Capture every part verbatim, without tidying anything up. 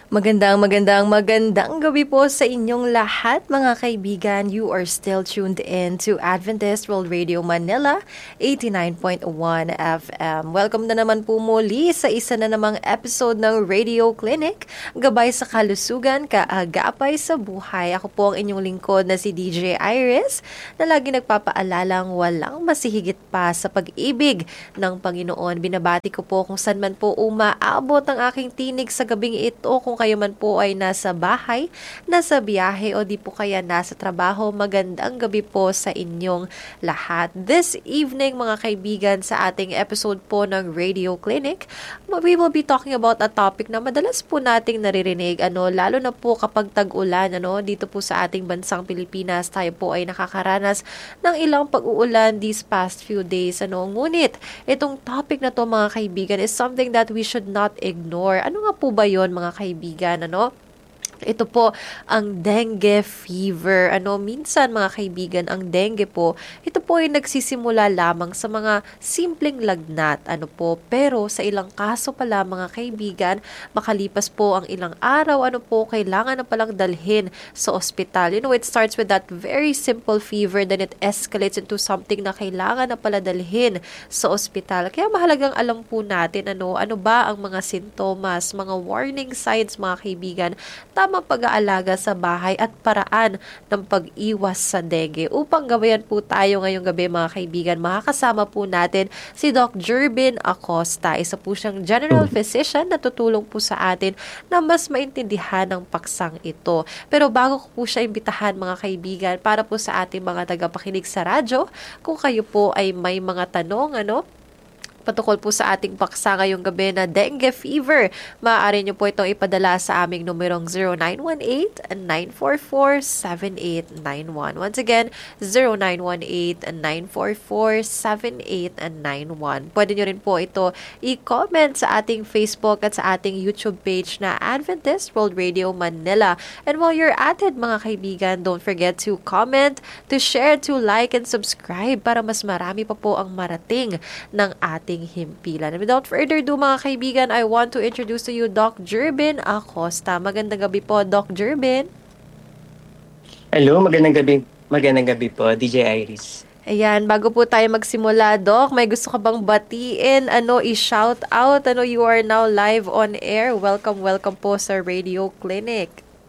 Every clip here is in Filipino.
Magandang magandang magandang gabi po sa inyong lahat mga kaibigan. You are still tuned in to Adventist World Radio Manila eighty-nine point one F M. Welcome na naman po muli sa isa na namang episode ng Radio Clinic, gabay sa kalusugan, kaagapay sa buhay. Ako po ang inyong lingkod na si D J Iris, na lagi nagpapaalalang walang masihigit pa sa pag-ibig ng Panginoon. Binabati ko po kung saan man po umaabot ang aking tinig sa gabing ito, kung kayo man po ay nasa bahay, nasa biyahe o di po kaya nasa trabaho. Magandang gabi po sa inyong lahat. This evening mga kaibigan, sa ating episode po ng Radio Clinic, we will be talking about a topic na madalas po nating naririnig, ano, lalo na po kapag tag-ulan, ano, dito po sa ating bansang Pilipinas. Tayo po ay nakakaranas ng ilang pag-uulan these past few days, ano. Ngunit itong topic na to mga kaibigan is something that we should not ignore. Ano nga po ba yon mga kaibigan? Ano? Ito po ang dengue fever. Ano, minsan mga kaibigan, ang dengue po, ito po ay nagsisimula lamang sa mga simpleng lagnat. Ano po, pero sa ilang kaso pala mga kaibigan, makalipas po ang ilang araw, ano po, kailangan na palang dalhin sa ospital. You know, it starts with that very simple fever, then it escalates into something na kailangan na pala dalhin sa ospital. Kaya mahalagang alam po natin, ano, ano ba ang mga sintomas, mga warning signs mga kaibigan, tamang pag-aalaga sa bahay at paraan ng pag-iwas sa dengue. Upang gabayan po tayo ngayong gabi mga kaibigan, makakasama po natin si Doc Jervin Acosta. Isa po siyang general physician na tutulong po sa atin na mas maintindihan ang paksang ito. Pero bago ko po siya imbitahan mga kaibigan, para po sa ating mga tagapakinig sa radyo, kung kayo po ay may mga tanong, ano, patukol po sa ating paksa ngayong gabi na dengue fever, maaari niyo po itong ipadala sa aming numerong zero nine one eight, nine four four, seven eight nine one. Once again, zero nine one eight, nine four four, seven eight nine one. Pwede niyo rin po ito i-comment sa ating Facebook at sa ating YouTube page na Adventist World Radio Manila. And while you're at it mga kaibigan, don't forget to comment, to share, to like, and subscribe para mas marami pa po ang marating ng ating himpilan. And without further ado mga kaibigan, I want to introduce to you Doc Jervin Acosta. Magandang gabi po, Doc Jervin. Hello, magandang gabi. Magandang gabi po, D J Iris. Ayan, bago po tayo magsimula, Doc, may gusto ka bang batiin, ano, i-shout out, ano, you are now live on air. Welcome, welcome po sa Radio Clinic.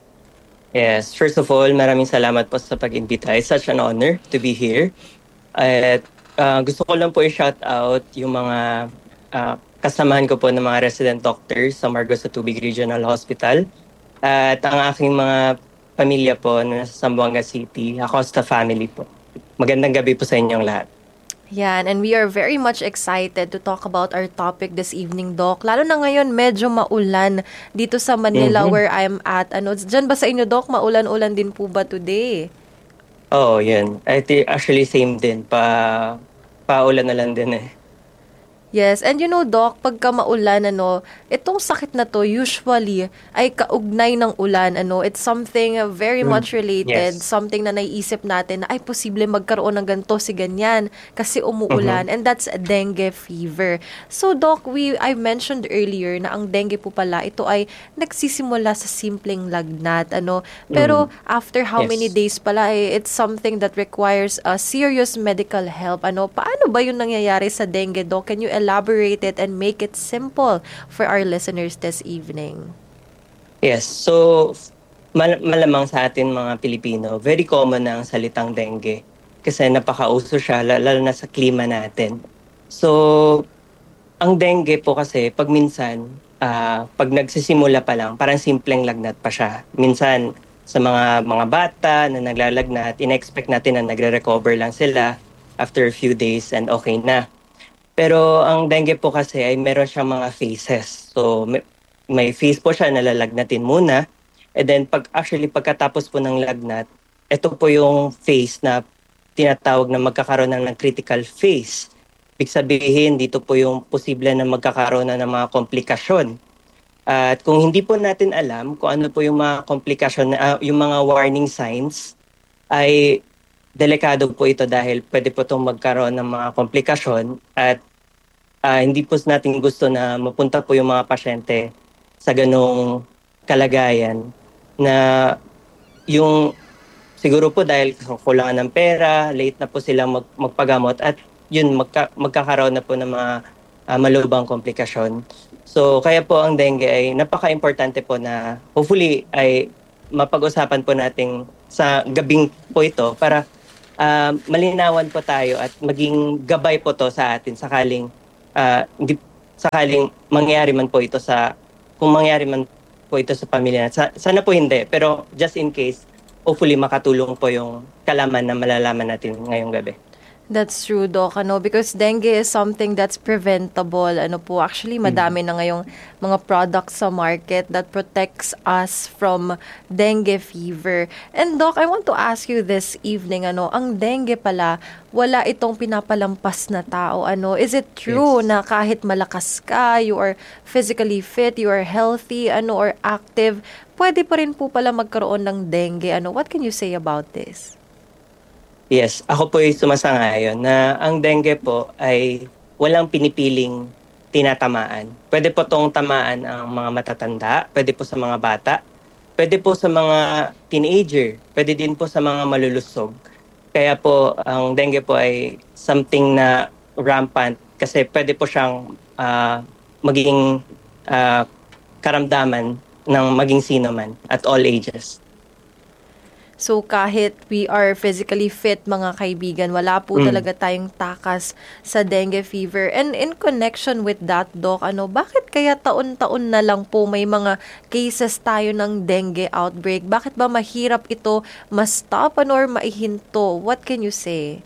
Yes, first of all, maraming salamat po sa pag-imbita. It's such an honor to be here. At Uh, gusto ko lang po i-shout out yung mga uh, kasamahan ko po ng mga resident doctors sa Marcos sa Tubig Regional Hospital at ang aking mga pamilya po na nasa Zamboanga City, Acosta family po. Magandang gabi po sa inyong lahat. Yan, and we are very much excited to talk about our topic this evening, Doc. Lalo na ngayon, medyo maulan dito sa Manila, mm-hmm. where I'm at. Ano, dyan ba sa inyo, Doc? Maulan-ulan din po ba today? Oo, oh, yun. I think actually same din. Pa, paulan na lang din eh. Yes, and you know, Doc, pagka maulan, ano, itong sakit na to usually ay kaugnay ng ulan, ano, it's something very much related, yes. Something na naiisip natin na ay posible magkaroon ng ganito si ganyan kasi umuulan, uh-huh. and that's a dengue fever. So, Doc, we I mentioned earlier na ang dengue po pala, ito ay nagsisimula sa simpleng lagnat, ano, pero mm. after how yes. many days pala, eh, it's something that requires a uh, serious medical help, ano. Paano ba yun nangyayari sa dengue, Doc? Can you elaborate it and make it simple for our listeners this evening? Yes, so mal- malamang sa atin mga Pilipino, very common na ang salitang dengue kasi napakauso siya, lalo na sa klima natin. So, ang dengue po kasi pag minsan, uh, pag nagsisimula pa lang, parang simpleng lagnat pa siya. Minsan, sa mga mga bata na naglalagnat, in-expect natin na nagre-recover lang sila after a few days and okay na. Pero ang dengue po kasi ay meron siyang mga phases. So may, may phase po siya na lalagnatin muna. And then pag actually pagkatapos po ng lagnat, ito po yung phase na tinatawag na magkakaroon ng critical phase. Ibig sabihin, dito po yung posible na magkakaroon na ng mga komplikasyon. At kung hindi po natin alam kung ano po yung mga komplikasyon, uh, yung mga warning signs, ay delikado po ito dahil pwede po itong magkaroon ng mga komplikasyon at uh, hindi po natin gusto na mapunta po yung mga pasyente sa ganong kalagayan na yung siguro po dahil kulangan ng pera, late na po silang mag, magpagamot at yun magka, magkakaroon na po ng mga uh, malubhang komplikasyon. So kaya po ang dengue ay napaka-importante po na hopefully ay mapag-usapan po natin sa gabing po ito para uh, malinawan po tayo at maging gabay po to sa atin sakaling uh, hindi, sakaling mangyari man po ito sa kung mangyari man po ito sa pamilya. Sa, sana po hindi, pero just in case hopefully makatulong po yung kalaman na malalaman natin ngayong gabi. That's true, Doc, ano, because dengue is something that's preventable. Ano po, actually, madami na ngayong mga products sa market that protects us from dengue fever. And Doc, I want to ask you this evening, ano, ang dengue pala, wala itong pinapalampas na tao. Ano, is it true Yes. na kahit malakas ka, you are physically fit, you are healthy, ano, or active, pwede pa rin po pala magkaroon ng dengue? Ano, what can you say about this? Yes, ako po ay sumasang-ayon na ang dengue po ay walang pinipiling tinatamaan. Pwede po tong tamaan ang mga matatanda, pwede po sa mga bata, pwede po sa mga teenager, pwede din po sa mga malulusog. Kaya po ang dengue po ay something na rampant kasi pwede po siyang uh, maging uh, karamdaman ng maging sino man at all ages. So kahit we are physically fit, mga kaibigan, wala po Mm. talaga tayong takas sa dengue fever. And in connection with that, Doc, ano, bakit kaya taon-taon na lang po may mga cases tayo ng dengue outbreak? Bakit ba mahirap ito ma-stop ano, or maihinto? What can you say?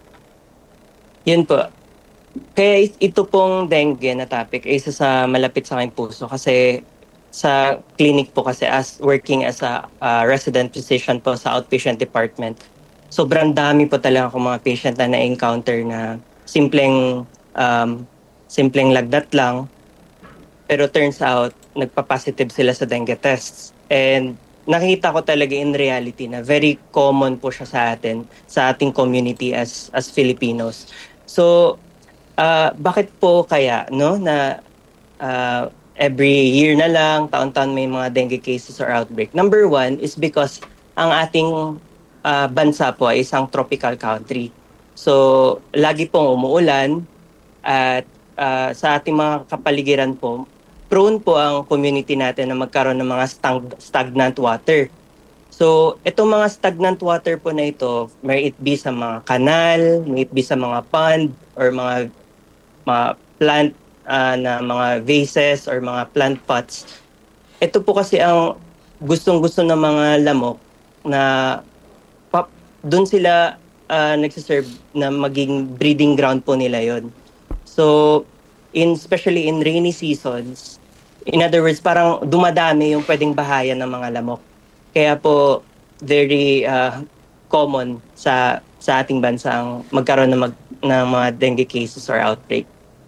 Yun po. Kaya ito pong dengue na topic ay isa sa malapit sa aking puso kasi sa clinic po kasi as working as a uh, resident physician po sa outpatient department. Sobrang dami po talaga akong mga patient na na-encounter na simpleng um, simpleng lagdat lang pero turns out nagpa-positive sila sa dengue tests. And nakita ko talaga in reality na very common po siya sa atin, sa ating community as as Filipinos. So uh, bakit po kaya no na uh, every year na lang, taon-taon may mga dengue cases or outbreak? Number one is because ang ating uh, bansa po ay isang tropical country. So, lagi pong umuulan at uh, sa ating mga kapaligiran po, prone po ang community natin na magkaroon ng mga stag- stagnant water. So, itong mga stagnant water po na ito, may it be sa mga kanal, may it be sa mga pond, or mga, mga plant Uh, na mga vases or mga plant pots. Ito po kasi ang gustong-gusto ng mga lamok na pop, doon sila uh, nagsiserve na maging breeding ground po nila yon. So, in, especially in rainy seasons, in other words, parang dumadami yung pwedeng bahayan ng mga lamok. Kaya po, very uh, common sa sa ating bansa ang magkaroon ng, mag, ng mga dengue cases or outbreak.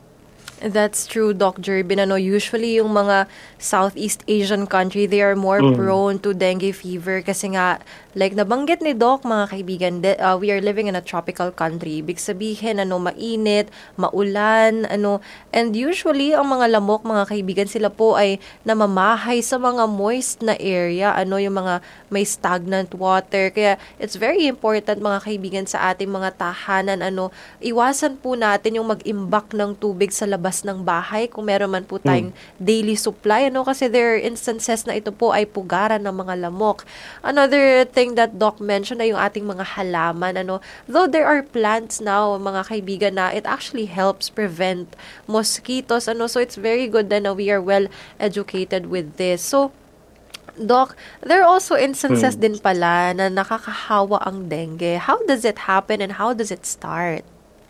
That's true, Doc Jervin. Ano, usually yung mga Southeast Asian country, they are more Mm. prone to dengue fever kasi nga, like nabanggit ni Doc, mga kaibigan, de, uh, we are living in a tropical country. Ibig sabihin, ano, mainit, maulan, ano, and usually, ang mga lamok, mga kaibigan, sila po ay namamahay sa mga moist na area, ano, yung mga may stagnant water. Kaya, it's very important, mga kaibigan, sa ating mga tahanan, ano, iwasan po natin yung mag-imbak ng tubig sa labas ng bahay kung meron man po tayong mm. daily supply, ano, kasi there are instances na ito po ay pugaran ng mga lamok. Another thing that Doc mentioned ay yung ating mga halaman, ano, though there are plants now, mga kaibigan, na it actually helps prevent mosquitoes, ano, so it's very good na we are well educated with this. So, Doc, there are also instances Hmm. din pala na nakakahawa ang dengue. How does it happen and how does it start?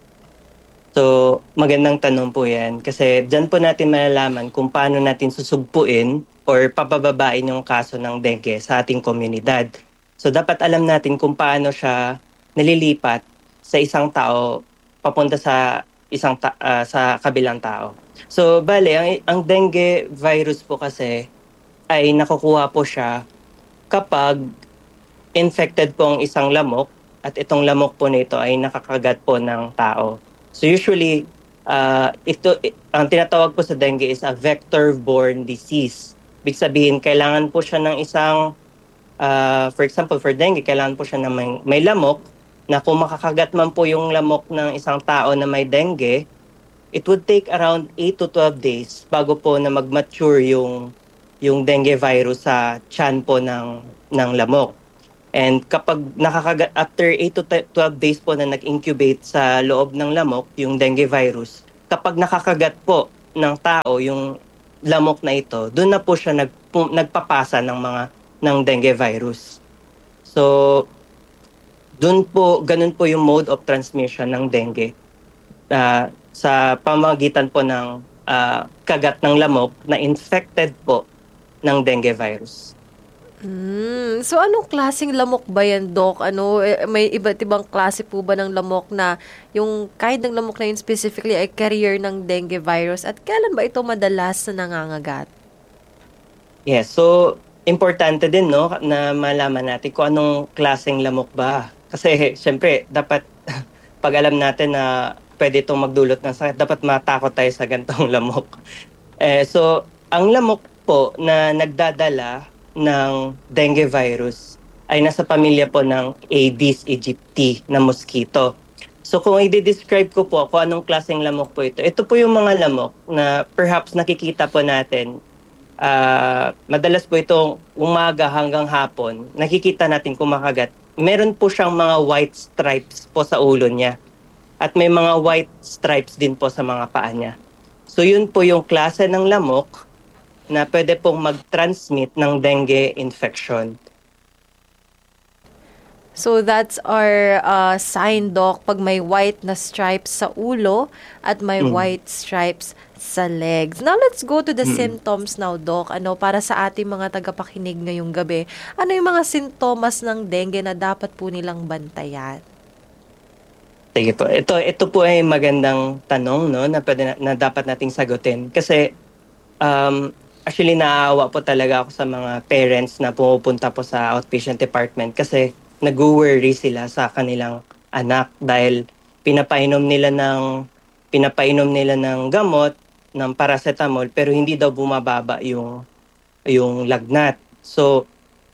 So, magandang tanong po yan. Kasi dyan po natin malalaman kung paano natin susugpuin or papababain yung kaso ng dengue sa ating komunidad. So, dapat alam natin kung paano siya nalilipat sa isang tao papunta sa isang ta- uh, sa kabilang tao. So, bale, ang, ang dengue virus po kasi ay nakukuha po siya kapag infected po ang isang lamok at itong lamok po nito ay nakakagat po ng tao. So usually, uh, ito, ang tinatawag po sa dengue is a vector-borne disease. Big sabihin, kailangan po siya ng isang, uh, for example, for dengue, kailangan po siya ng may, may lamok, na kung makakagat man po yung lamok ng isang tao na may dengue, it would take around eight to twelve days bago po na mag-mature yung, yung dengue virus sa tiyan po ng, ng lamok. And kapag nakakagat, after eight to twelve days po na nag-incubate sa loob ng lamok, yung dengue virus, kapag nakakagat po ng tao yung lamok na ito, doon na po siya nag, nagpapasa ng mga ng dengue virus. So, doon po, ganun po yung mode of transmission ng dengue. Uh, sa pamamagitan po ng uh, kagat ng lamok na infected po ng dengue virus. Mm. So, anong klaseng lamok ba yan, Doc? Ano, eh, may iba't ibang klase po ba ng lamok na yung kind ng lamok na yun specifically ay carrier ng dengue virus? At kailan ba ito madalas na nangangagat? Yes, so importante din no na malaman natin kung anong klaseng lamok ba. Kasi syempre, dapat pag alam natin na pwede itong magdulot ng sakit, dapat matakot tayo sa gantong lamok. Eh, so, ang lamok po na nagdadala ng dengue virus ay nasa pamilya po ng Aedes aegypti na mosquito. So kung i-describe ko po kung anong klaseng lamok po ito, ito po yung mga lamok na perhaps nakikita po natin, uh, madalas po itong umaga hanggang hapon, nakikita natin kumakagat. Meron po siyang mga white stripes po sa ulo niya at may mga white stripes din po sa mga paa niya. So yun po yung klase ng lamok na pwede pong mag-transmit ng dengue infection. So that's our uh, sign, Doc, pag may white na stripes sa ulo at may mm. white stripes sa legs. Now let's go to the mm. symptoms now, Doc. Ano, para sa ating mga tagapakinig ngayong gabi, ano yung mga sintomas ng dengue na dapat po nilang bantayan? Sige po. Ito, ito po ay magandang tanong no, na, pwede na, na dapat nating sagutin. Kasi um, actually, naaawa po talaga ako sa mga parents na pumupunta po sa outpatient department kasi nag-worry sila sa kanilang anak dahil pinapainom nila ng pinapainom nila ng gamot, ng paracetamol, pero hindi daw bumababa yung yung lagnat. So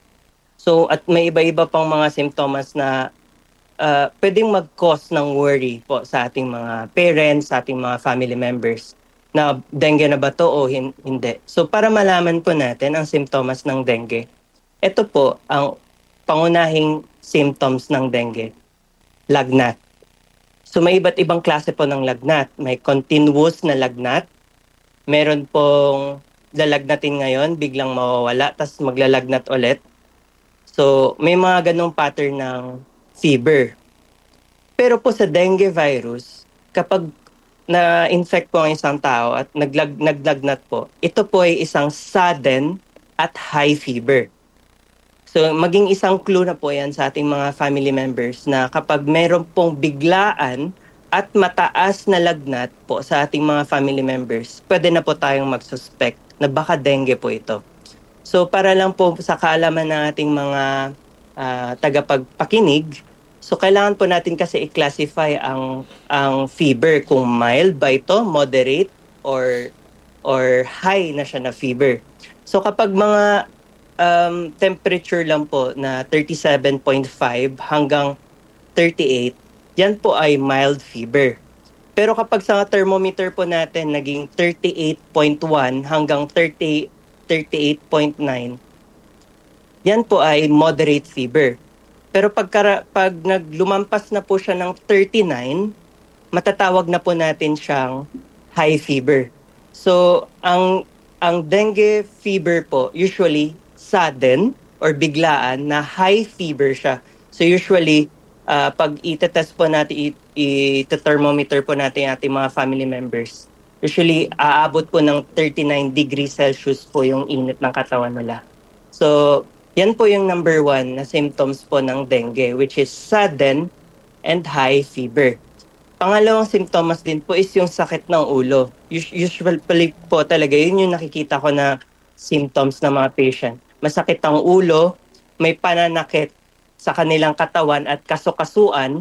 so at may iba-iba pang mga simptomas na uh, pwedeng mag-cause ng worry po sa ating mga parents, sa ating mga family members. Na dengue na ba to o hin- hindi. So para malaman po natin ang simptomas ng dengue, ito po ang pangunahing symptoms ng dengue. Lagnat. So may iba't ibang klase po ng lagnat. May continuous na lagnat. Meron pong lalagnatin ngayon, biglang mawawala, tas maglalagnat ulit. So may mga ganong pattern ng fever. Pero po sa dengue virus, kapag na-infect po ang isang tao at naglag, naglagnat po, ito po ay isang sudden at high fever. So maging isang clue na po yan sa ating mga family members na kapag meron pong biglaan at mataas na lagnat po sa ating mga family members, pwede na po tayong mag-suspect na baka dengue po ito. So para lang po sa kaalaman ng ating mga uh, tagapagpakinig, so kailangan po natin kasi i-classify ang ang fever kung mild ba ito, moderate or or high na siya na fever. So kapag mga um, temperature lang po na thirty-seven point five hanggang thirty-eight, yan po ay mild fever. Pero kapag sa thermometer po natin naging thirty-eight point one hanggang thirty, thirty-eight point nine, yan po ay moderate fever. Pero pag, pag naglumampas na po siya ng thirty-nine, matatawag na po natin siyang high fever. So, ang ang dengue fever po, usually sudden or biglaan na high fever siya. So, usually, uh, pag itetest po natin, i-thermometer po natin yung ating mga family members, usually, aabot po ng thirty-nine degrees Celsius po yung init ng katawan nila. So, yan po yung number one na symptoms po ng dengue, which is sudden and high fever. Pangalawang symptoms din po is yung sakit ng ulo. Usually po talaga, yun yung nakikita ko na symptoms ng mga patient. Masakit ang ulo, may pananakit sa kanilang katawan at kasukasuan.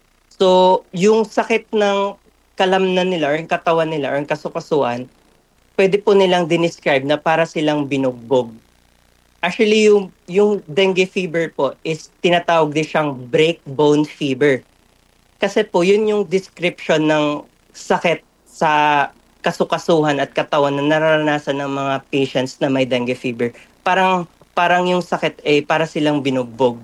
So, yung sakit ng kalamnan nila or yung katawan nila or yung kasukasuan, pwede po nilang dinescribe na para silang binugbog. Actually, yung, yung dengue fever po is tinatawag din siyang breakbone fever. Kasi po, yun yung description ng sakit sa kasukasuhan at katawan na nararanasan ng mga patients na may dengue fever. Parang, parang yung sakit ay para silang binugbog.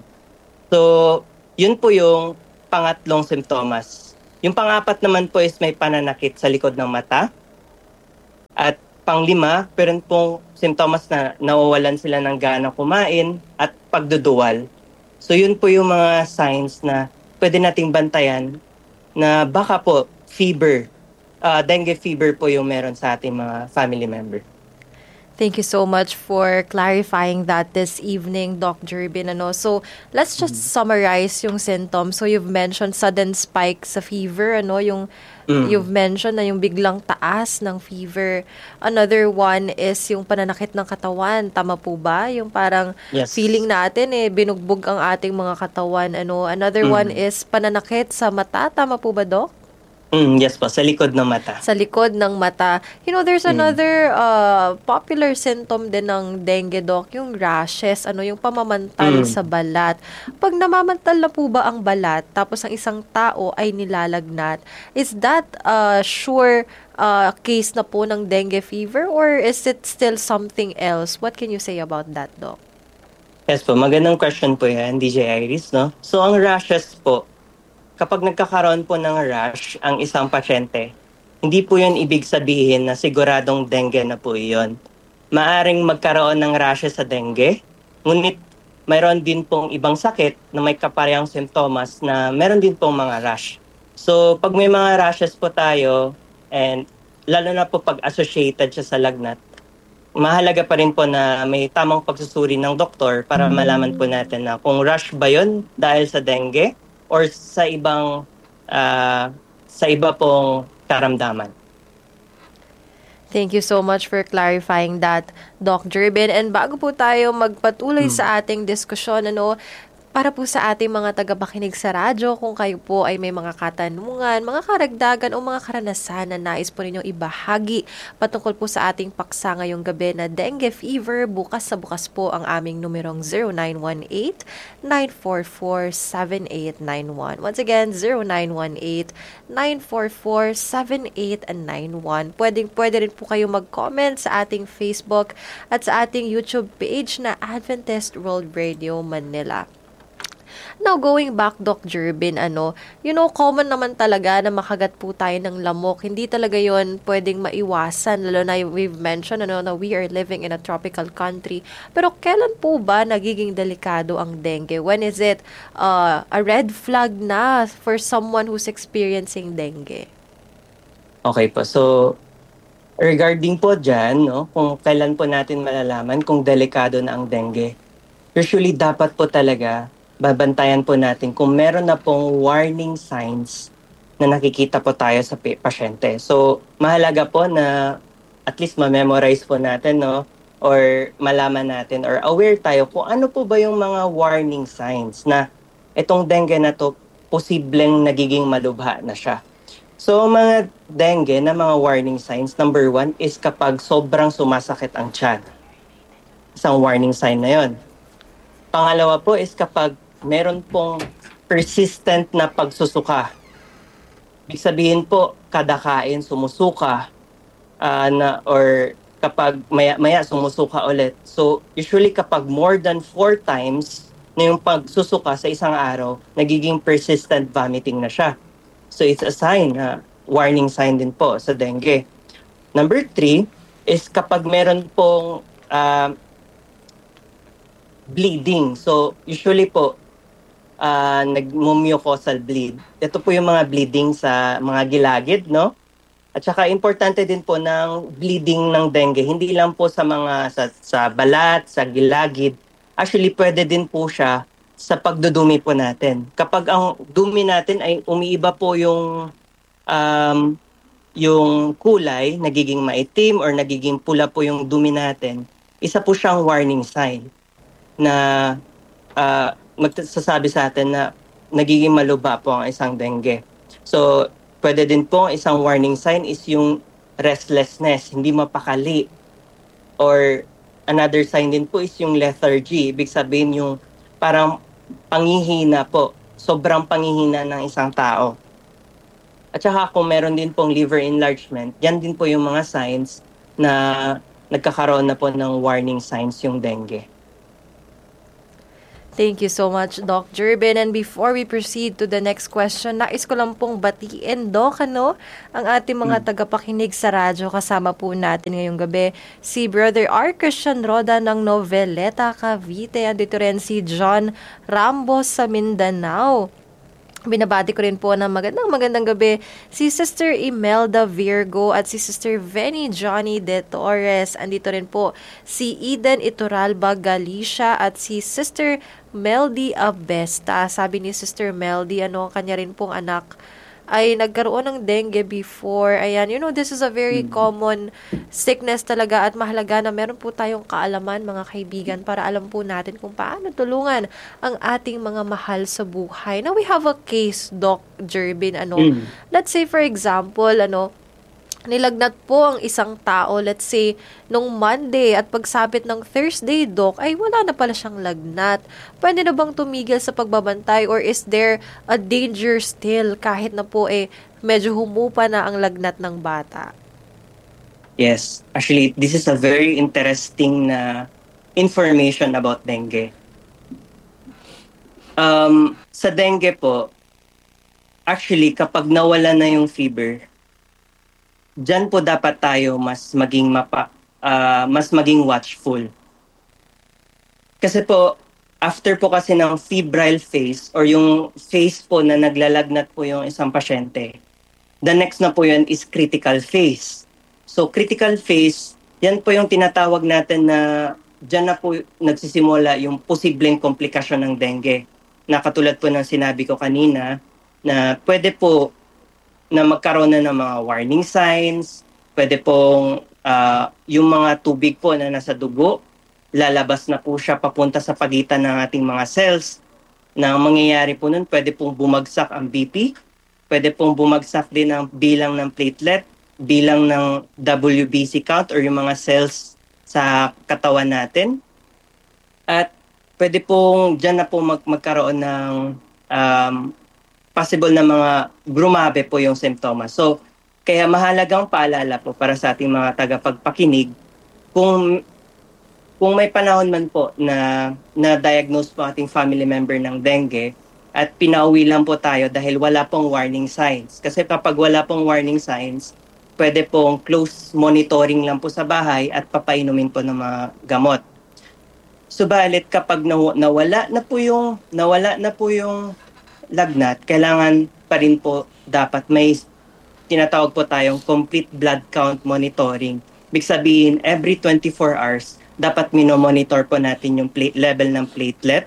So, yun po yung pangatlong simptomas. Yung pangapat naman po is may pananakit sa likod ng mata. At panglima, meron pong simptomas na nawawalan sila ng gana kumain at pagduduwal. So yun po yung mga signs na pwede nating bantayan na baka po fever, uh, dengue fever po yung meron sa ating mga family member. Thank you so much for clarifying that this evening, Doc Jervin. Ano? So, let's just mm-hmm. summarize yung symptoms. So, you've mentioned sudden spike sa fever. Ano? Yung, mm. You've mentioned na yung biglang taas ng fever. Another one is yung pananakit ng katawan. Tama po ba? Yung parang yes. feeling natin, eh, binugbog ang ating mga katawan. Ano? Another mm. one is pananakit sa mata. Tama po ba, Doc? Mm, yes po, sa likod ng mata. Sa likod ng mata. You know, there's another mm. uh, popular symptom din ng dengue, Doc, yung rashes, ano, yung pamamantal mm. sa balat. Pag namamantal na po ba ang balat, tapos ang isang tao ay nilalagnat, is that uh, sure uh, case na po ng dengue fever or is it still something else? What can you say about that, Doc? Yes po, magandang question po yan, D J Iris, no? So, ang rashes po, kapag nagkakaroon po ng rash ang isang pasyente, hindi po yun ibig sabihin na siguradong dengue na po yun. Maaring magkaroon ng rashes sa dengue, ngunit mayroon din pong ibang sakit na may kaparehang simptomas na meron din pong mga rash. So pag may mga rashes po tayo, and lalo na po pag associated siya sa lagnat, mahalaga pa rin po na may tamang pagsusuri ng doktor para malaman po natin na kung rash ba yun dahil sa dengue, or sa ibang uh, sa iba pong karamdaman. Thank you so much for clarifying that, Doc Jervin. And bago po tayo magpatuloy hmm. sa ating diskusyon, ano, para po sa ating mga tagapakinig sa radyo, kung kayo po ay may mga katanungan, mga karagdagan o mga karanasan na nais po ninyong ibahagi patungkol po sa ating paksa ngayong gabi na dengue fever, bukas sa bukas po ang aming numerong zero nine one eight, nine four four, seven eight nine one. Once again, zero nine one eight, nine four four, seven eight nine one. Pwedeng, pwede rin po kayo mag-comment sa ating Facebook at sa ating YouTube page na Adventist World Radio Manila. Now, going back, Doc Jervin, ano, you know, common naman talaga na makagat po tayo ng lamok. Hindi talaga yon pwedeng maiwasan, lalo na we've mentioned, ano, na we are living in a tropical country. Pero kailan po ba nagiging delikado ang dengue? When is it uh, a red flag na for someone who's experiencing dengue? Okay po, so regarding po dyan, no, kung kailan po natin malalaman kung delikado na ang dengue, usually dapat po talaga babantayan po natin kung meron na pong warning signs na nakikita po tayo sa pasyente. So, mahalaga po na at least ma-memorize po natin, no? Or malaman natin or aware tayo kung ano po ba yung mga warning signs na itong dengue na to posibleng nagiging malubha na siya. So, mga dengue na mga warning signs, number one is kapag sobrang sumasakit ang tiyan. Isang warning sign na yon. Pangalawa po is kapag meron pong persistent na pagsusuka. Ibig sabihin po, kada kain sumusuka uh, na, or kapag maya-maya sumusuka ulit. So usually kapag more than four times na yung pagsusuka sa isang araw, nagiging persistent vomiting na siya. So it's a sign, uh, warning sign din po sa dengue. Number three is kapag meron pong uh, bleeding. So usually po, Uh, nag-mucosal bleed. Ito po yung mga bleeding sa mga gilagid, no? At saka importante din po ng bleeding ng dengue, hindi lang po sa mga sa, sa balat, sa gilagid. Actually, pwede din po siya sa pagdudumi po natin. Kapag ang dumi natin ay umiiba po yung um, yung kulay, nagiging maitim or nagiging pula po yung dumi natin, isa po siyang warning sign na uh, magsasabi sa atin na nagiging malubha po ang isang dengue. So, pwede din po isang warning sign is yung restlessness, hindi mapakali. Or another sign din po is yung lethargy. Ibig sabihin yung parang pangihina po. Sobrang pangihina ng isang tao. At saka kung meron din pong liver enlargement, yan din po yung mga signs na nagkakaroon na po ng warning signs yung dengue. Thank you so much, Doc Jervin. And before we proceed to the next question, nais ko lang pong batiin, Doc, ano, ang ating mga tagapakinig sa radyo. Kasama po natin ngayong gabi si Brother R. Christian Roda ng Noveleta, Cavite. Andito rin si John Rambos sa Mindanao. Binabati ko rin po ng magandang magandang gabi si Sister Imelda Virgo at si Sister Venny Johnny De Torres. Andito rin po si Eden Ituralba Galicia at si Sister Meldy Abesta. Sabi ni Sister Meldy, ano, kanya rin pong anak ay nagkaroon ng dengue before. Ayan, you know, this is a very mm-hmm. common sickness talaga at mahalaga na meron po tayong kaalaman, mga kaibigan, para alam po natin kung paano tulungan ang ating mga mahal sa buhay. Now, we have a case, Doc Jervin, ano, mm-hmm. let's say, for example, ano, nilagnat po ang isang tao, let's say, nung Monday at pagsapit ng Thursday, Doc, ay wala na pala siyang lagnat. Pwede na bang tumigil sa pagbabantay or is there a danger still kahit na po eh medyo humupa na ang lagnat ng bata? Yes. Actually, this is a very interesting na information about dengue. Um, sa dengue po, actually, kapag nawala na yung fever, diyan po dapat tayo mas maging mapa, uh, mas maging watchful. Kasi po, after po kasi ng febrile phase or yung phase po na naglalagnat po yung isang pasyente, the next na po yun is critical phase. So critical phase, yan po yung tinatawag natin na diyan na po nagsisimula yung posibleng komplikasyon ng dengue. Na katulad po ng sinabi ko kanina, na pwede po na magkaroon na ng mga warning signs, pwede pong uh, yung mga tubig po na nasa dugo, lalabas na po siya papunta sa pagitan ng ating mga cells. Na ang mangyayari po nun, pwede pong bumagsak ang B P, pwede pong bumagsak din ang bilang ng platelet, bilang ng W B C count or yung mga cells sa katawan natin. At pwede pong dyan na po mag- magkaroon ng um, possible na mga grumabe po yung simptomas. So, kaya mahalagang paalala po para sa ating mga tagapagpakinig, kung kung may panahon man po na na-diagnose po ating family member ng dengue at pinauwi lang po tayo dahil wala pong warning signs. Kasi kapag wala pong warning signs, pwede pong close monitoring lang po sa bahay at papainumin po ng mga gamot. Subalit kapag nawala na po yung nawala na po yung lagnat, kailangan pa rin po dapat may tinatawag po tayong complete blood count monitoring. Ibig sabihin, every twenty-four hours, dapat minomonitor po natin yung plate, level ng platelet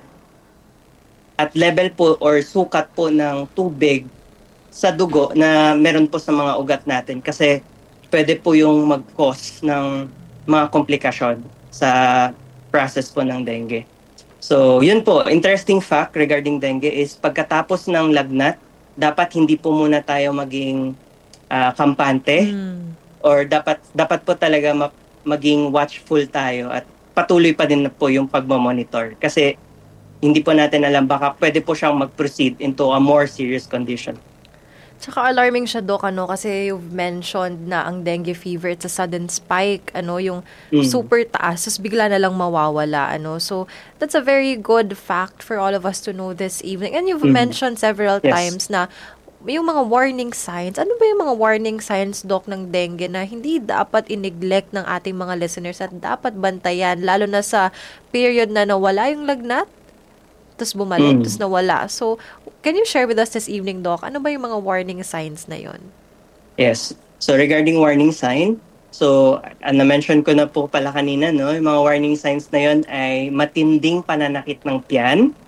at level po or sukat po ng tubig sa dugo na meron po sa mga ugat natin kasi pwede po yung mag-cause ng mga komplikasyon sa process po ng dengue. So, yun po, interesting fact regarding dengue is pagkatapos ng lagnat, dapat hindi po muna tayo maging uh, kampante mm. or dapat dapat po talaga ma- maging watchful tayo at patuloy pa din po yung pagmamonitor kasi hindi po natin alam baka pwede po siyang mag-proceed into a more serious condition. Tsaka alarming siya, Doc, ano, kasi you've mentioned na ang dengue fever, it's a sudden spike, ano, yung mm. super taas, tapos bigla na lang mawawala, ano. So, that's a very good fact for all of us to know this evening. And you've mm. mentioned several yes. times na yung mga warning signs. Ano ba yung mga warning signs, Doc, ng dengue na hindi dapat i-neglect ng ating mga listeners at dapat bantayan, lalo na sa period na nawala yung lagnat? Tapos bumalik, mm. tapos nawala. So, can you share with us this evening, Doc? Ano ba yung mga warning signs na yon? Yes. So, regarding warning sign, so, uh, na-mention ko na po pala kanina, no? Yung mga warning signs na yon ay matinding pananakit ng tiyan,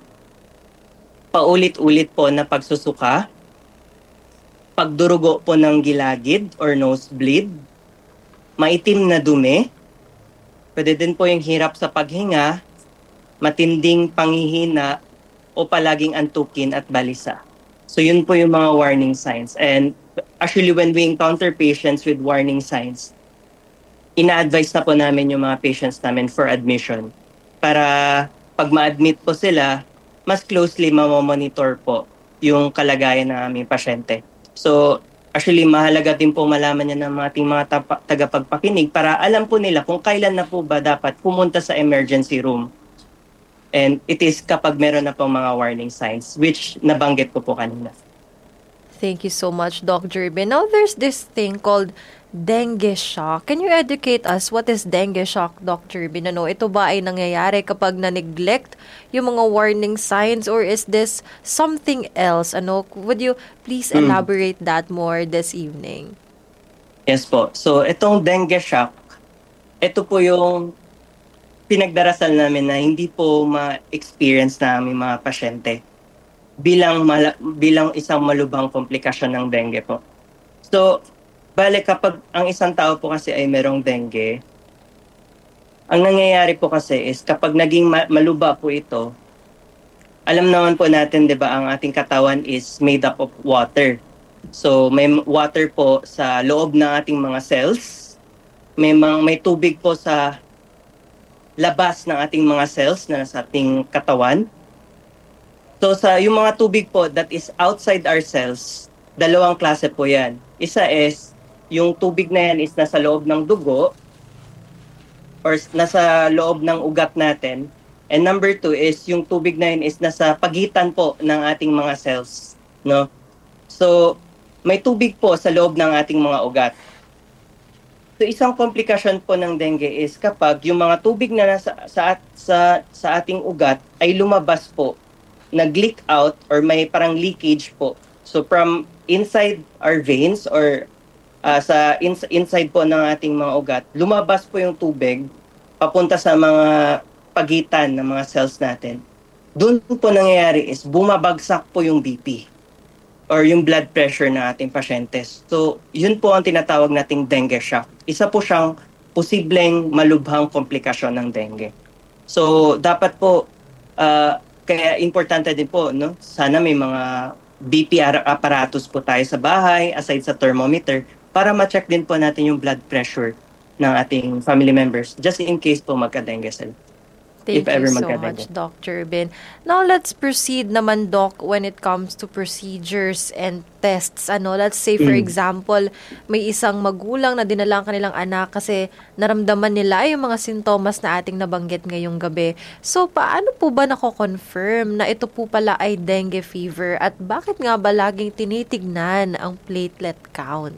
paulit-ulit po na pagsusuka, pagdurugo po ng gilagid or nosebleed, maitim na dumi, pwede din po yung hirap sa paghinga, matinding panghihina o palaging antukin at balisa. So yun po yung mga warning signs. And actually when we encounter patients with warning signs, ina-advise na po namin yung mga patients namin for admission para pag ma-admit po sila, mas closely mamamonitor po yung kalagayan ng aming pasyente. So, actually, mahalaga din po malaman niya ng mga ating mga tapa- tagapagpakinig para alam po nila kung kailan na po ba dapat pumunta sa emergency room. And it is kapag meron na po mga warning signs, which nabanggit ko po kanina. Thank you so much, Doc Jervin. Now, there's this thing called dengue shock. Can you educate us what is dengue shock, Doc Jervin? Ano, ito ba ay nangyayari kapag na-neglect yung mga warning signs, or is this something else? Ano, would you please elaborate mm. that more this evening? Yes po. So, itong dengue shock, ito po yung pinagdarasal namin na hindi po ma-experience na aming mga pasyente bilang mala- bilang isang malubhang komplikasyon ng dengue po. So, bale kapag ang isang tao po kasi ay merong dengue, ang nangyayari po kasi is kapag naging ma- maluba po ito, alam naman po natin, 'di ba, ang ating katawan is made up of water. So, may water po sa loob ng ating mga cells, may mga, may tubig po sa labas ng ating mga cells na sa ating katawan. So sa yung mga tubig po that is outside our cells, dalawang klase po 'yan. Isa is yung tubig na yan is nasa loob ng dugo or nasa loob ng ugat natin. And number two is yung tubig na yan is nasa pagitan po ng ating mga cells, no? So may tubig po sa loob ng ating mga ugat. So isang komplikasyon po ng dengue is kapag yung mga tubig na nasa sa sa sa ating ugat ay lumabas po, nag-leak out or may parang leakage po. So from inside our veins or uh, sa in- inside po ng ating mga ugat, lumabas po yung tubig papunta sa mga pagitan ng mga cells natin. Doon po nangyayari is bumabagsak po yung B P or yung blood pressure ng ating pasyente. So yun po ang tinatawag nating dengue shock. Isa po siyang posibleng malubhang komplikasyon ng dengue. So dapat po uh, kaya importante din po, no? Sana may mga B P apparatus po tayo sa bahay, aside sa thermometer, para ma-check din po natin yung blood pressure ng ating family members, just in case po magka-dengue sila. Thank if ever you so much, Doc Jervin. Now, let's proceed naman, Doc, when it comes to procedures and tests. Ano, let's say, for mm. example, may isang magulang na dinala ang kanilang anak kasi naramdaman nila yung mga sintomas na ating nabanggit ngayong gabi. So, paano po ba nako-confirm na ito po pala ay dengue fever at bakit nga ba laging tinitignan ang platelet count?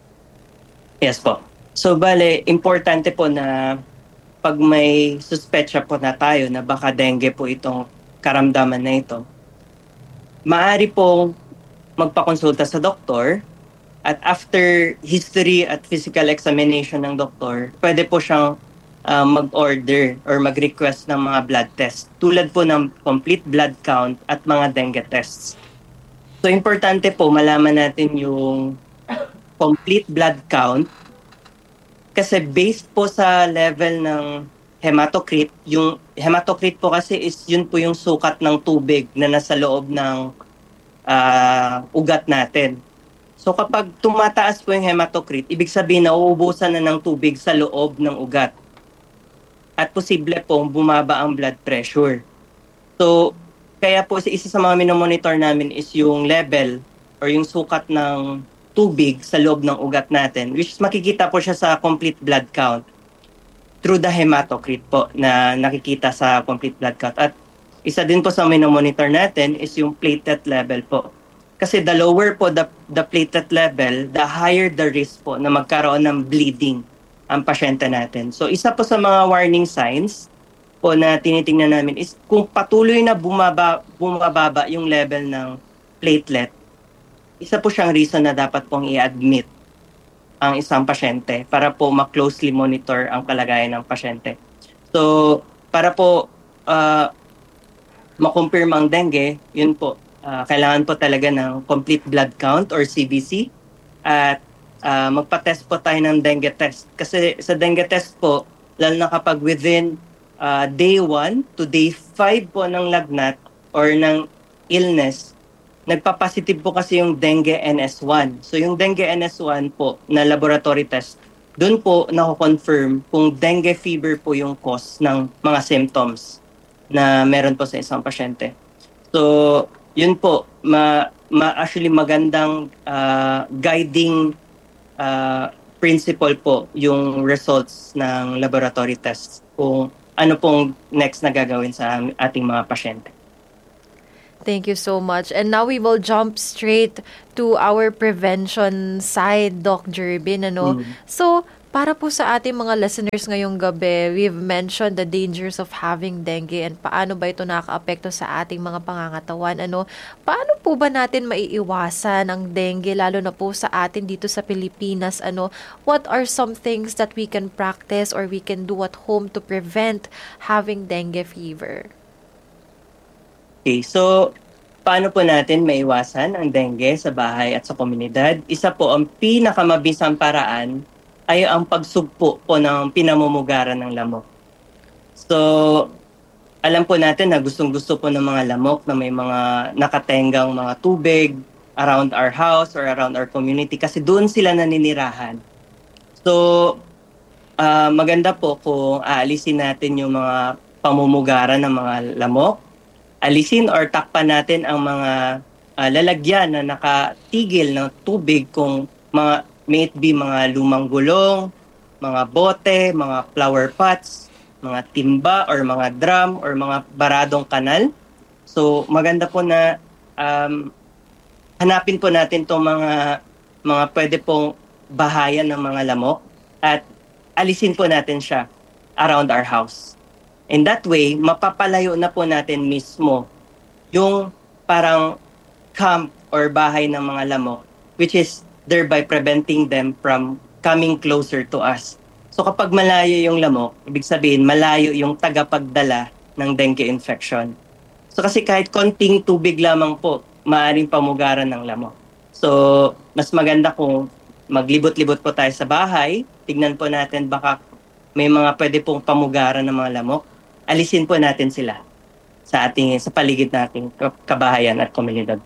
Yes po. So, bale, importante po na pag may suspetsya po na tayo na baka dengue po itong karamdaman na ito, maaari pong magpakonsulta sa doktor at after history at physical examination ng doktor, pwede po siyang uh, mag-order or mag-request ng mga blood test tulad po ng complete blood count at mga dengue tests. So importante po malaman natin yung complete blood count kasi based po sa level ng hematocrit, yung hematocrit po kasi is yun po yung sukat ng tubig na nasa loob ng uh, ugat natin. So kapag tumataas po yung hematocrit, ibig sabihin na uubusan na ng tubig sa loob ng ugat. At posible po bumaba ang blood pressure. So kaya po isa sa mga minomonitor namin is yung level or yung sukat ng tubig sa loob ng ugat natin, which makikita po siya sa complete blood count through the hematocrit po na nakikita sa complete blood count. At isa din po sa minomonitor natin is yung platelet level po. Kasi the lower po the, the platelet level, the higher the risk po na magkaroon ng bleeding ang pasyente natin. So isa po sa mga warning signs po na tinitingnan namin is kung patuloy na bumaba, bumababa yung level ng platelet, isa po siyang reason na dapat pong i-admit ang isang pasyente para po ma-closely monitor ang kalagayan ng pasyente. So, para po uh, ma-confirm ang dengue, yun po, uh, kailangan po talaga ng complete blood count or C B C at uh, magpa-test po tayo ng dengue test. Kasi sa dengue test po, lalo na kapag within uh, day one to day five po ng lagnat or ng illness, nagpa-positive po kasi yung dengue N S one. So yung dengue N S one po na laboratory test, doon po nako-confirm kung dengue fever po yung cause ng mga symptoms na meron po sa isang pasyente. So yun po, ma, ma actually magandang uh, guiding uh, principle po yung results ng laboratory tests kung ano pong next na gagawin sa ating mga pasyente. Thank you so much. And now we will jump straight to our prevention side, Doc Jervin. Ano? Mm. So, para po sa ating mga listeners ngayong gabi, we've mentioned the dangers of having dengue and paano ba ito nakaka-apekto sa ating mga pangangatawan. Ano? Paano po ba natin maiiwasan ang dengue, lalo na po sa atin dito sa Pilipinas? Ano? What are some things that we can practice or we can do at home to prevent having dengue fever? Okay, so paano po natin maiwasan ang dengue sa bahay at sa komunidad? Isa po, ang pinakamabisang paraan ay ang pagsugpo po ng pinamumugaran ng lamok. So, alam po natin na gustong-gusto po ng mga lamok na may mga nakatenggang mga tubig around our house or around our community kasi doon sila naninirahan. So, uh, maganda po kung aalisin natin yung mga pamumugaran ng mga lamok, alisin or takpan natin ang mga uh, lalagyan na nakatigil ng tubig kung mga may it be mga lumang gulong, mga bote, mga flower pots, mga timba or mga drum or mga baradong kanal. So maganda po na um, hanapin po natin itong mga mga pwede pong bahayan ng mga lamok at alisin po natin siya around our house. In that way, mapapalayo na po natin mismo yung parang camp or bahay ng mga lamok, which is thereby preventing them from coming closer to us. So kapag malayo yung lamok, ibig sabihin malayo yung tagapagdala ng dengue infection. So kasi kahit konting tubig lamang po, maaaring pamugaran ng lamok. So mas maganda kung maglibot-libot po tayo sa bahay, tignan po natin baka may mga pwede pong pamugaran ng mga lamok. Alisin po natin sila sa ating sa paligid nating kabahayan at komunidad.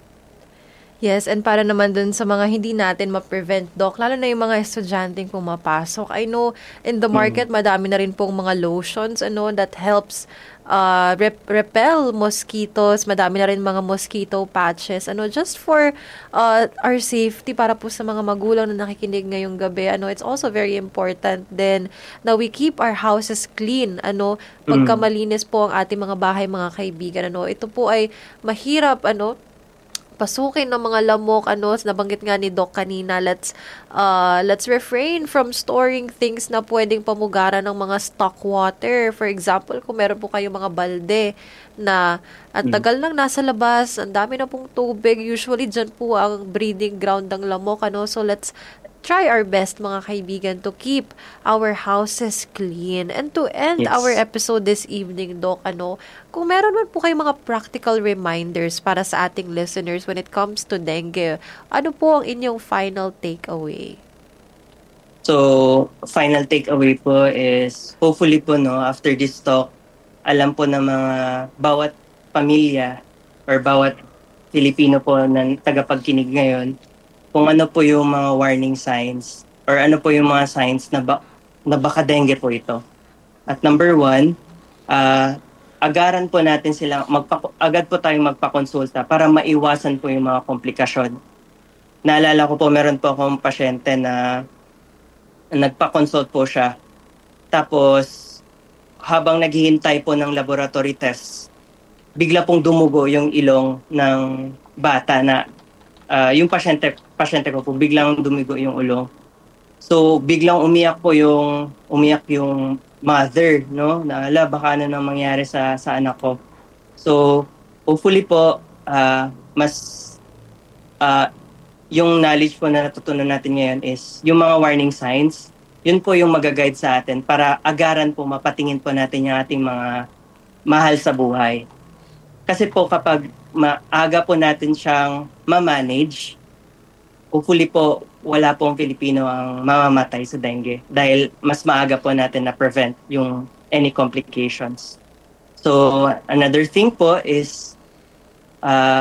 Yes, and para naman dun sa mga hindi natin ma-prevent, Doc, lalo na yung mga estudyanteng pumapasok. I know in the market, mm. madami na rin pong mga lotions ano, that helps uh, rep- repel mosquitoes. Madami na rin mga mosquito patches. Ano, just for uh, our safety, para po sa mga magulang na nakikinig ngayong gabi. Ano, it's also very important then na we keep our houses clean. Ano, pagkamalinis po ang ating mga bahay, mga kaibigan. Ano, ito po ay mahirap, ano, pasukin ng mga lamok, ano, nabanggit nga ni Doc kanina, let's uh, let's refrain from storing things na pwedeng pamugaran ng mga stock water. For example, kung meron po kayo mga balde na ang tagal nang nasa labas, ang dami na pong tubig, usually dyan po ang breeding ground ng lamok, ano, so let's try our best, mga kaibigan, to keep our houses clean. And to end yes. our episode this evening, Doc, ano, kung meron man po kayong mga practical reminders para sa ating listeners when it comes to dengue, ano po ang inyong final takeaway? So, final takeaway po is, hopefully po, no, after this talk, alam po ng mga bawat pamilya or bawat Filipino po na tagapagkinig ngayon, kung ano po yung mga warning signs or ano po yung mga signs na, ba- na baka dengue po ito. At number one, uh, agaran po natin sila, magpa- agad po tayong magpakonsulta para maiwasan po yung mga komplikasyon. Naalala ko po, meron po akong pasyente na nagpa-consult po siya. Tapos, habang naghihintay po ng laboratory test, bigla pong dumugo yung ilong ng bata na uh, yung pasyente pasyente ko po, biglang dumigo yung ulo. So, biglang umiyak po yung, umiyak yung mother, no? Na, ala, baka ano nang mangyari sa, sa anak ko. So, hopefully po, uh, mas, uh, yung knowledge po na natutunan natin ngayon is, yung mga warning signs, yun po yung mag-guide sa atin para agaran po, mapatingin po natin yung ating mga mahal sa buhay. Kasi po, kapag maaga po natin siyang ma-manage, hopefully po, wala pong Pilipino ang mamamatay sa dengue dahil mas maaga po natin na prevent yung any complications. So, another thing po is uh,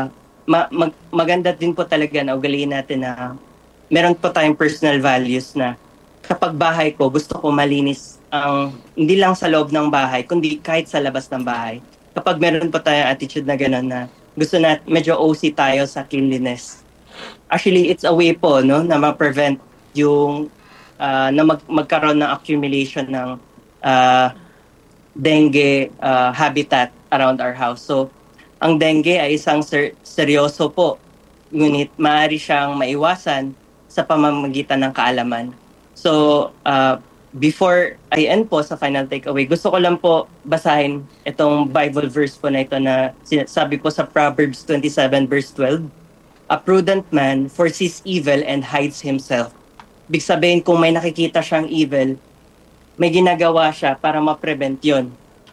ma- mag- maganda din po talaga na ugaliin natin na meron po tayong personal values na kapag bahay ko, gusto ko malinis ang hindi lang sa loob ng bahay, kundi kahit sa labas ng bahay. Kapag meron po tayong attitude na gano'n na gusto na medyo O C tayo sa cleanliness. Actually, it's a way po no, na ma-prevent yung uh, na mag- magkaroon ng accumulation ng uh, dengue uh, habitat around our house. So, ang dengue ay isang ser- seryoso po, ngunit maaari siyang maiwasan sa pamamagitan ng kaalaman. So, uh, before I end po sa final takeaway, gusto ko lang po basahin itong Bible verse po na ito na sabi po sa Proverbs twenty-seven verse twelve. A prudent man foresees evil and hides himself. Ibig sabihin, kung may nakikita siyang evil, may ginagawa siya para ma-prevent yun.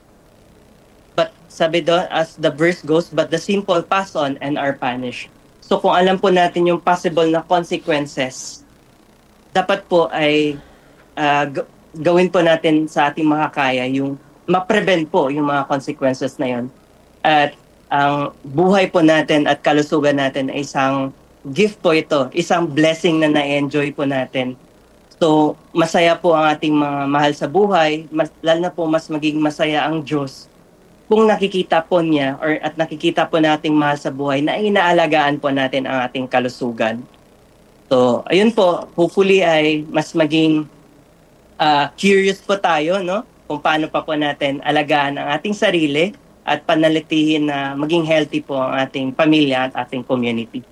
But sabi doon, as the verse goes, but the simple pass on and are punished. So kung alam po natin yung possible na consequences, dapat po ay uh, g- gawin po natin sa ating makakaya yung ma-prevent po yung mga consequences na yun. At ang buhay po natin at kalusugan natin ay isang gift po ito, isang blessing na na-enjoy po natin. So masaya po ang ating mga mahal sa buhay, mas, lalo na po mas maging masaya ang Diyos kung nakikita po niya or at nakikita po nating mahal sa buhay na inaalagaan po natin ang ating kalusugan. So, ayun po, hopefully ay mas maging uh, curious po tayo, no? Kung paano pa po natin alagaan ang ating sarili at panalitihin na maging healthy po ang ating pamilya at ating community.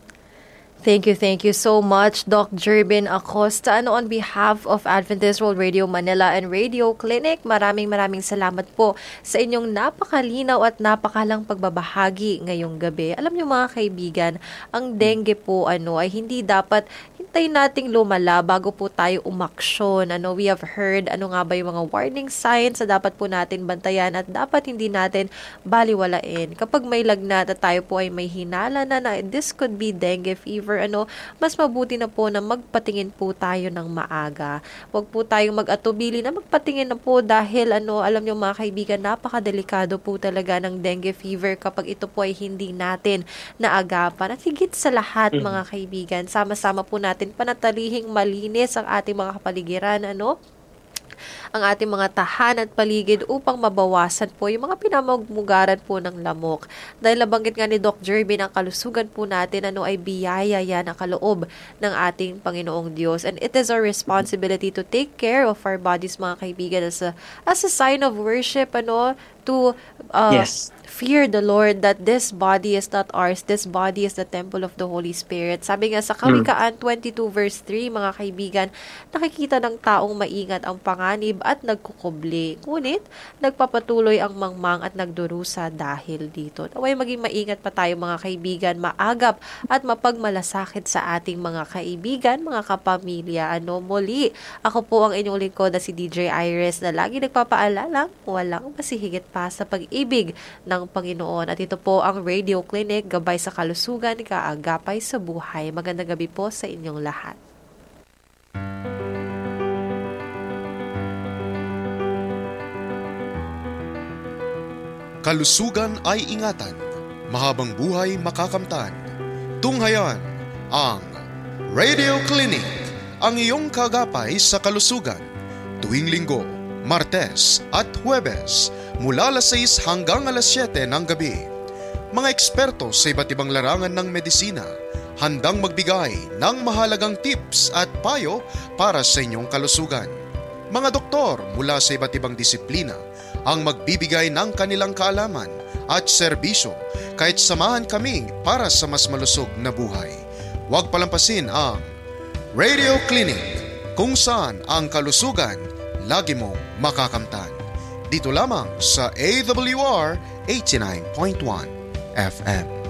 Thank you, thank you so much, Doc Jervin Acosta. Ano, on behalf of Adventist World Radio Manila and Radio Clinic, maraming maraming salamat po sa inyong napakalinaw at napakalang pagbabahagi ngayong gabi. Alam niyo mga kaibigan, ang dengue po ano ay hindi dapat hintayin nating lumala bago po tayo umaksyon. Ano, we have heard ano nga ba yung mga warning signs na dapat po natin bantayan at dapat hindi natin baliwalain. Kapag may lagnat at tayo po ay may hinala na na this could be dengue fever, ano, mas mabuti na po na magpatingin po tayo ng maaga. Huwag po tayong mag-atubili na magpatingin na po dahil ano, alam niyo mga kaibigan, napakadelikado po talaga ng dengue fever kapag ito po ay hindi natin naagapan. At higit sa lahat mga kaibigan, sama-sama po natin panatalihing malinis ang ating mga kapaligiran, ano, ang ating mga tahan at paligid upang mabawasan po yung mga pinamumugaran po ng lamok. Dahil nabanggit nga ni Doc Jervin, ang kalusugan po natin ano ay biyaya yan ang kaloob ng ating Panginoong Diyos. And it is our responsibility to take care of our bodies mga kaibigan as a, as a sign of worship, ano, to uh, yes. fear the Lord that this body is not ours. This body is the temple of the Holy Spirit. Sabi nga sa Kawikaan twenty-two verse three, mga kaibigan, nakikita ng taong maingat ang panganib at nagkukubli. Ngunit, nagpapatuloy ang mangmang at nagdurusa dahil dito. Naway maging maingat pa tayo mga kaibigan, maagap at mapagmalasakit sa ating mga kaibigan, mga kapamilya. Ano, muli, ako po ang inyong lingkod na si D J Iris na lagi nagpapaalalang walang masihigit pa sa pag-ibig ng Panginoon. At ito po ang Radio Clinic, gabay sa kalusugan, kaagapay sa buhay. Magandang gabi po sa inyong lahat. Kalusugan ay ingatan, mahabang buhay makakamtan. Tunghayan ang Radio Clinic, ang iyong kagapay sa kalusugan. Tuwing linggo, Martes at Huwebes, mula alas sais hanggang alas siyete ng gabi. Mga eksperto sa iba't ibang larangan ng medisina, handang magbigay ng mahalagang tips at payo para sa inyong kalusugan. Mga doktor mula sa iba't ibang disiplina ang magbibigay ng kanilang kaalaman at serbisyo, kahit samahan kami para sa mas malusog na buhay. Huwag palampasin ang Radio Clinic, kung saan ang kalusugan lagi mong makakamtan. Dito lamang sa A W R eighty-nine point one F M.